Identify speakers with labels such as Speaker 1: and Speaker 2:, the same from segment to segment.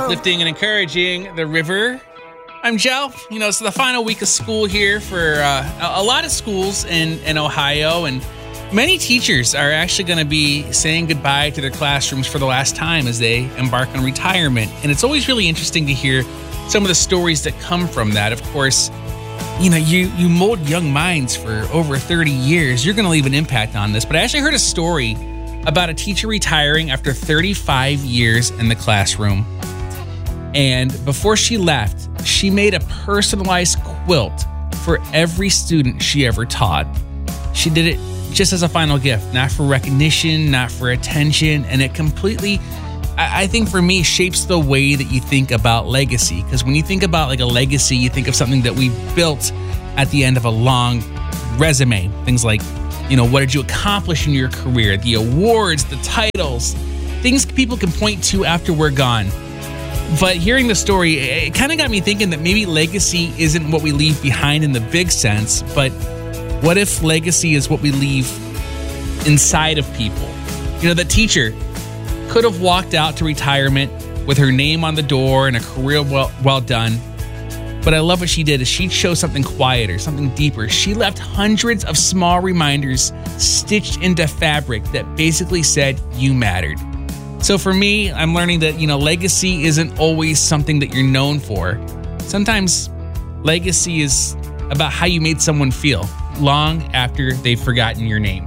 Speaker 1: uplifting and encouraging the river. I'm Joe. It's the final week of school here for a lot of schools in Ohio, and many teachers are actually going to be saying goodbye to their classrooms for the last time as they embark on retirement. And it's always really interesting to hear some of the stories that come from that. Of course, you mold young minds for over 30 years. You're going to leave an impact on this. But I actually heard a story about a teacher retiring after 35 years in the classroom. And before she left, she made a personalized quilt for every student she ever taught. She did it just as a final gift, not for recognition, not for attention. And it completely, I think for me, shapes the way that you think about legacy. Because when you think about like a legacy, you think of something that we built at the end of a long resume. Things like, what did you accomplish in your career? The awards, the titles, things people can point to after we're gone. But hearing the story, it kind of got me thinking that maybe legacy isn't what we leave behind in the big sense, but what if legacy is what we leave inside of people? The teacher could have walked out to retirement with her name on the door and a career well done. But I love what she did is she chose something quieter, something deeper. She left hundreds of small reminders stitched into fabric that basically said you mattered. So for me, I'm learning that, legacy isn't always something that you're known for. Sometimes legacy is about how you made someone feel long after they've forgotten your name.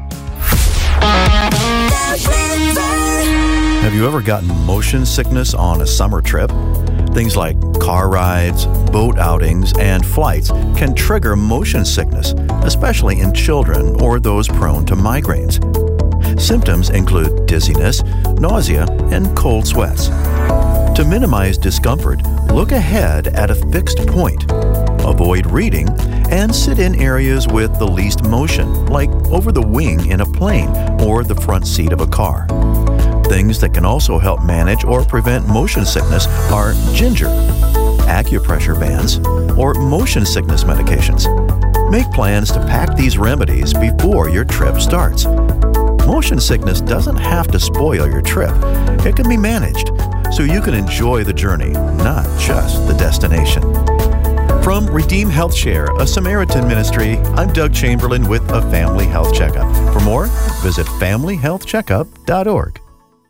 Speaker 2: Have you ever gotten motion sickness on a summer trip? Things like car rides, boat outings, and flights can trigger motion sickness, especially in children or those prone to migraines. Symptoms include dizziness, nausea, and cold sweats. To minimize discomfort, look ahead at a fixed point. Avoid reading and sit in areas with the least motion, like over the wing in a plane or the front seat of a car. Things that can also help manage or prevent motion sickness are ginger, acupressure bands, or motion sickness medications. Make plans to pack these remedies before your trip starts. Motion sickness doesn't have to spoil your trip. It can be managed so you can enjoy the journey, not just the destination. From Redeem Health Share, a Samaritan ministry, I'm Doug Chamberlain with a Family Health Checkup. For more, visit familyhealthcheckup.org.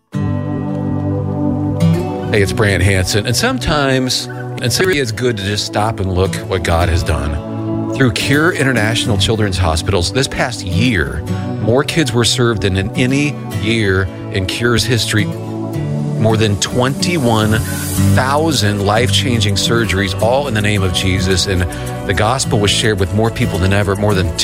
Speaker 3: Hey, it's Brant Hansen, and sometimes it's good to just stop and look what God has done. Through Cure International Children's Hospitals, this past year, more kids were served than in any year in Cure's history. More than 21,000 life-changing surgeries, all in the name of Jesus, and the gospel was shared with more people than ever. More than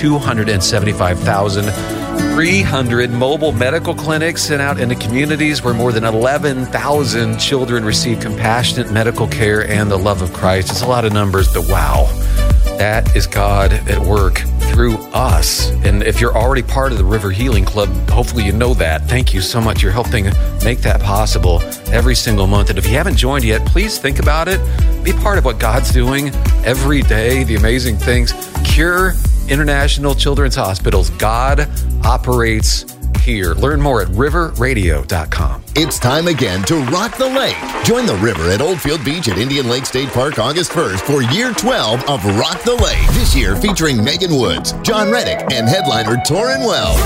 Speaker 3: 275,300 mobile medical clinics sent out into communities where more than 11,000 children received compassionate medical care and the love of Christ. It's a lot of numbers, but wow, that is God at work through us. And if you're already part of the River Healing Club, hopefully you know that. Thank you so much. You're helping make that possible every single month. And if you haven't joined yet, please think about it. Be part of what God's doing every day, the amazing things. Cure International Children's Hospitals. God operates here. Learn more at riverradio.com.
Speaker 4: It's time again to rock the lake. Join the river at Oldfield Beach at Indian Lake State Park August 1st for year 12 of Rock the Lake. This year featuring Megan Woods, John Reddick, and headliner Torrin Wells.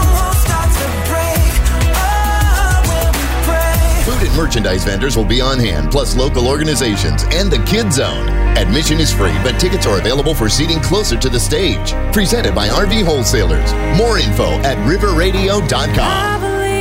Speaker 4: Food and merchandise vendors will be on hand, plus local organizations and the Kid Zone. Admission is free, but tickets are available for seating closer to the stage. Presented by RV Wholesalers. More info at riverradio.com.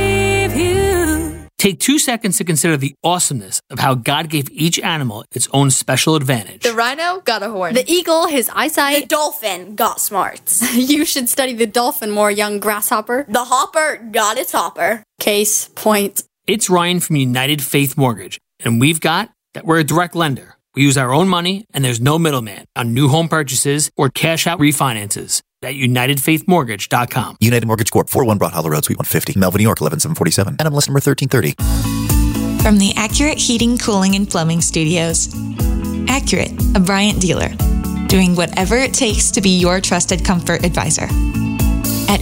Speaker 5: Take 2 seconds to consider the awesomeness of how God gave each animal its own special advantage.
Speaker 6: The rhino got a horn.
Speaker 7: The eagle, his eyesight.
Speaker 6: The dolphin got smarts.
Speaker 7: You should study the dolphin more, young grasshopper.
Speaker 6: The hopper got its hopper.
Speaker 7: Case point.
Speaker 5: It's Ryan from United Faith Mortgage, and we've got that we're a direct lender. We use our own money, and there's no middleman on new home purchases or cash-out refinances at UnitedFaithMortgage.com.
Speaker 8: United Mortgage Corp. 401 Broad Hollow Road, Suite 150, Melville, New York, 11747. NMLS number 1330.
Speaker 9: From the Accurate Heating, Cooling, and Plumbing Studios. Accurate, a Bryant dealer. Doing whatever it takes to be your trusted comfort advisor. At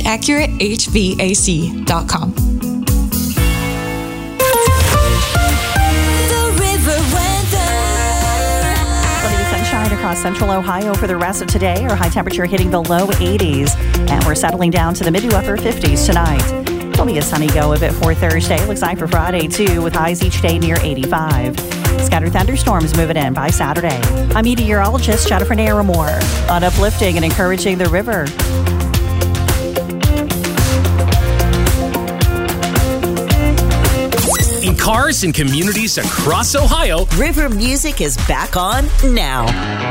Speaker 9: AccurateHVAC.com.
Speaker 10: The river went central Ohio for the rest of today. Our high temperature hitting the low 80s. And we're settling down to the mid to upper 50s tonight. It'll be a sunny go of it for Thursday. Looks like for Friday, too, with highs each day near 85. Scattered thunderstorms moving in by Saturday. I'm meteorologist Jennifer Naramore on uplifting and encouraging the river.
Speaker 11: In cars and communities across Ohio,
Speaker 12: River Music is back on now.